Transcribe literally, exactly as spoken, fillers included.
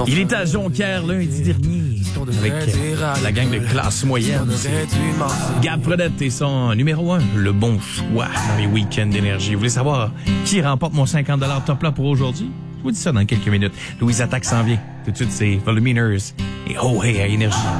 Il était à Jonquière lundi dernier avec euh, la gang de classe moyenne. Gab Fredette et son numéro un, le bon choix dans les week-ends d'énergie. Vous voulez savoir qui remporte mon cinquante dollars top là pour aujourd'hui? Je vous dis ça dans quelques minutes. Louise Attaque s'en vient. Tout de suite, c'est Voluminous et Oh Hey à Énergie.